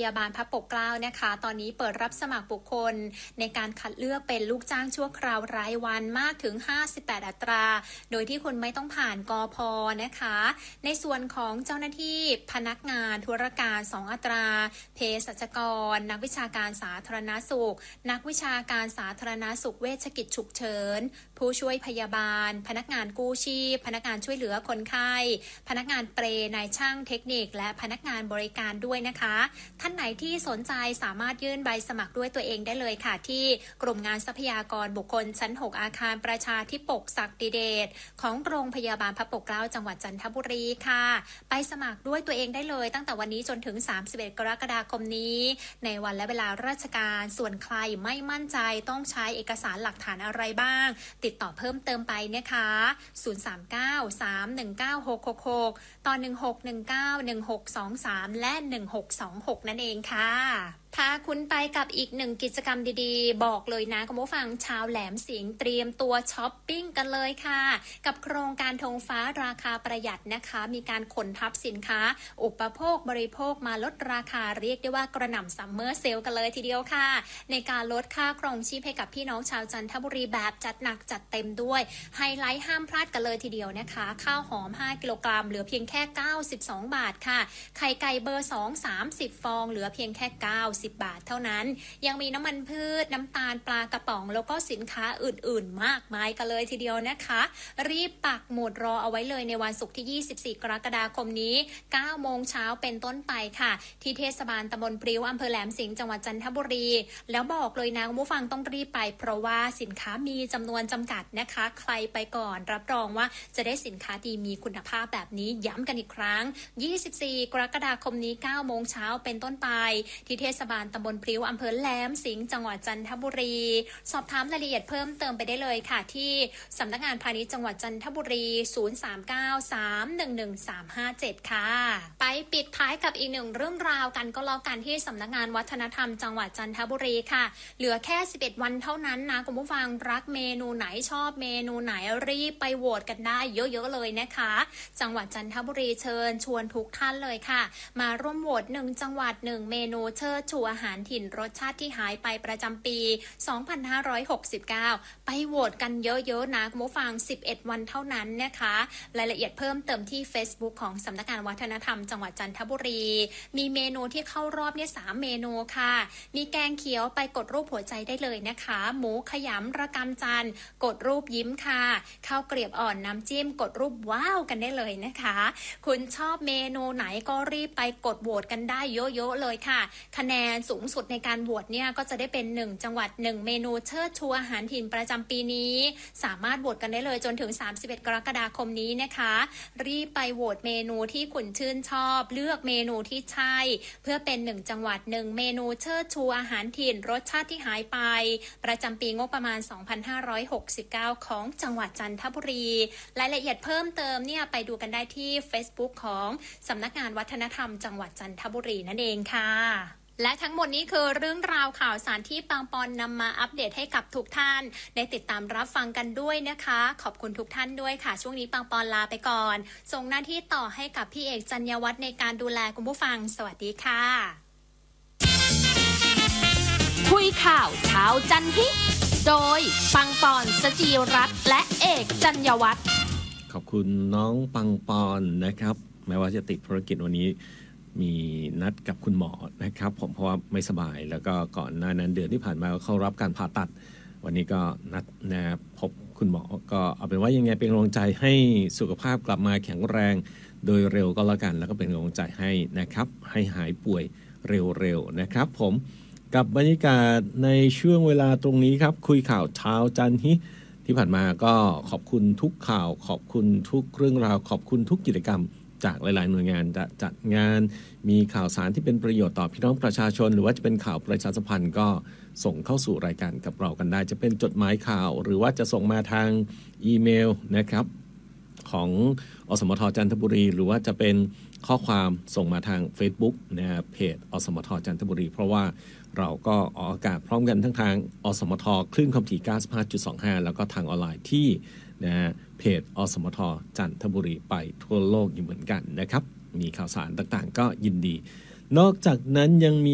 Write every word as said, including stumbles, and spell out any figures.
ยาบาลพระปกเกล้านะคะตอนนี้เปิดรับสมัครบุคคลในการคัดเลือกเป็นลูกจ้างชั่วคราวรายวันมากถึงห้าสิบแปดอัตราโดยที่คุณไม่ต้องผ่านกพ.นะคะในส่วนของเจ้าหน้าที่พนักงานธุรการสองอัตราเภสัชกรนักวิชาการสาธารณสุขนักวิชาการสาธารณสุขเวชกิจฉุกเฉินผู้ช่วยพยาบาลพนักงานกู้ชีพพนักงานช่วยเหลือคนไข้พนักงานเปรนายช่างเทคนิคและพนักงานบริการด้วยนะคะท่านไหนที่สนใจสามารถยื่นใบสมัครด้วยตัวเองได้เลยค่ะที่กลุ่มงานทรัพยากรบุคคลชั้นหกอาคารประชาธิปกศักดิเดชของโรงพยาบาลพระปกเกล้าจังหวัดจันทบุรีค่ะไปสมัครด้วยตัวเองได้เลยตั้งแต่วันนี้จนถึงสามสิบเอ็ดกรกฎาคมนี้ในวันและเวลาราชการส่วนใครไม่มั่นใจต้องใช้เอกสารหลักฐานอะไรบ้างติดต่อเพิ่มเติมไปนะคะศูนย์ สาม เก้า สาม หนึ่ง เก้า หก หก หกต่อหนึ่ง หก หนึ่ง เก้า หนึ่ง หก สอง สามและหนึ่ง หก สอง หกนั่นเองค่ะพาคุณไปกับอีกหนึ่งกิจกรรมดีๆบอกเลยนะคุณผู้ฟังชาวแหลมสิงห์เตรียมตัวช้อปปิ้งกันเลยค่ะกับโครงการธงฟ้าราคาประหยัดนะคะมีการขนทับสินค้าอุปโภคบริโภคมาลดราคาเรียกได้ว่ากระหน่ำซัมเมอร์เซลกันเลยทีเดียวค่ะในการลดค่าครองชีพให้กับพี่น้องชาวจันทบุรีแบบจัดหนักจัดเต็มด้วยไฮไลท์ห้ามพลาดกันเลยทีเดียวนะคะข้าวหอมห้ากิโลกรัมเหลือเพียงแค่เก้าสิบสองบาทค่ะไข่ไก่เบอร์สอง สามสิบฟองเหลือเพียงแค่เก้าสิบบาทเท่านั้นยังมีน้ำมันพืชน้ำตาลปลากระป๋องแล้วก็สินค้าอื่นๆมากมายกันเลยทีเดียวนะคะรีบปักหมุดรอเอาไว้เลยในวันศุกร์ที่ยี่สิบสี่กรกฎาคมนี้เก้าโมงเช้าเป็นต้นไปค่ะที่เทศบาลตำบลพริ้วอำเภอแหลมสิงห์จังหวัดจันทบุรีแล้วบอกเลยนะคุณผู้ฟังต้องรีบไปเพราะว่าสินค้ามีจำนวนจำกัดนะคะใครไปก่อนรับรองว่าจะได้สินค้าดีมีคุณภาพแบบนี้ย้ำกันอีกครั้งยี่สิบสี่กรกฎาคมนี้เก้าโมงเช้าเป็นต้นไปที่เทศบาลตำบลพริ้วอำเภอแหลมสิงห์จังหวัดจันทบุรีสอบถามรายละเอียดเพิ่มเติมไปได้เลยค่ะที่สำนักงานพาณิชย์จังหวัดจันทบุรีศูนย์ สาม เก้า สาม หนึ่ง หนึ่ง สาม ห้า เจ็ดค่ะไปปิดท้ายกับอีกหนึ่งเรื่องราวกันก็แล้วกันที่สำนักงานวัฒนธรรมจังหวัดจันทบุรีค่ะเหลือแค่สิบเอ็ดวันเท่านั้นนะคุณผู้ฟังรักเมนูไหนชอบเมนูไหนรีบไปโหวตกันได้เยอะๆเลยนะคะจังหวัดจันทบุรีเชิญชวนทุกท่านเลยค่ะมาร่วมโหวตหนึ่งจังหวัดหนึ่งเมนูเชิดชูอาหารถิ่นรสชาติที่หายไปประจำปีสองพันห้าร้อยหกสิบเก้าไปโหวตกันเยอะๆนะคุณผู้ฟังสิบเอ็ดวันเท่านั้นนะคะรายละเอียดเพิ่มเติมที่ Facebook ของสำนักงานวัฒนธรรมจังหวัดจันทบุรีมีเมนูที่เข้ารอบเนี่ยสามเมนูค่ะมีแกงเขียวไปกดรูปหัวใจได้เลยนะคะหมูขยำระกำจันกดรูปยิ้มค่ะข้าวเกรียบอ่อนน้ำจิ้มกดรูปว้าวกันได้เลยนะคะคุณชอบเมนูไหนก็รีบไปกดโหวตกันได้เยอะๆเลยค่ะคะแนนสูงสุดในการโหวตเนี่ยก็จะได้เป็นหนึ่งจังหวัดหนึ่งเมนูเชิดชูอาหารถิ่นประจำปีนี้สามารถโหวตกันได้เลยจนถึงสามสิบเอ็ดกรกฎาคมนี้นะคะรีบไปโหวตเมนูที่คุณชื่นชอบเลือกเมนูที่ใช่เพื่อเป็นหนึ่งจังหวัดหนึ่งเมนูเชิดชูอาหารถิ่นรสชาติที่หายไปประจำปีงบประมาณสองพันห้าร้อยหกสิบเก้าของจังหวัดจันทบุรีรายละเอียดเพิ่มเติมเนี่ยไปดูกันได้ที่ Facebook ของสำนักงานวัฒนธรรมจังหวัดจันทบุรีนั่นเองค่ะและทั้งหมดนี้คือเรื่องราวข่าวสารที่ปังปอนนำมาอัปเดตให้กับทุกท่านได้ติดตามรับฟังกันด้วยนะคะขอบคุณทุกท่านด้วยค่ะช่วงนี้ปังปอนลาไปก่อนส่งหน้าที่ต่อให้กับพี่เอกจัญญวัฒน์ในการดูแลคุณผู้ฟังสวัสดีค่ะคุยข่าวเช้าจันทิโดยปังปอนสจีรัตน์และเอกจัญญวัฒน์ขอบคุณน้องปังปอนนะครับแม้ว่าจะติดภารกิจวันนี้มีนัดกับคุณหมอนะครับผมเพราะว่าไม่สบายแล้วก็ก่อนหน้านั้นเดือนที่ผ่านมาเข้ารับการผ่าตัดวันนี้ก็นัดนะพบคุณหมอก็เอาเป็นว่ายังไงเป็นกำลังใจให้สุขภาพกลับมาแข็งแรงโดยเร็วก็แล้วกันแล้วก็เป็นกำลังใจให้นะครับให้หายป่วยเร็วๆนะครับผมกับบรรยากาศในช่วงเวลาตรงนี้ครับคุยข่าวเช้าจันทร์ที่ผ่านมาก็ขอบคุณทุกข่าวขอบคุณทุกเรื่องราวขอบคุณทุกกิจกรรมจากหลายๆหน่วยงานจะจัดงานมีข่าวสารที่เป็นประโยชน์ต่อพี่น้องประชาชนหรือว่าจะเป็นข่าวประชาสัมพันธ์ก็ส่งเข้าสู่รายการกับเรากันได้จะเป็นจดหมายข่าวหรือว่าจะส่งมาทางอีเมลนะครับของอสมทจันทบุรีหรือว่าจะเป็นข้อความส่งมาทาง Facebook นะเพจอสมทจันทบุรีเพราะว่าเราก็ออกอากาศพร้อมกันทั้งทางอสมทคลื่นความถี่ เก้าสิบห้าจุดสองห้า แล้วก็ทางออนไลน์ที่นะเพจอสมทจันทบุรีไปทั่วโลกอยู่เหมือนกันนะครับมีข่าวสารต่างๆก็ยินดีนอกจากนั้นยังมี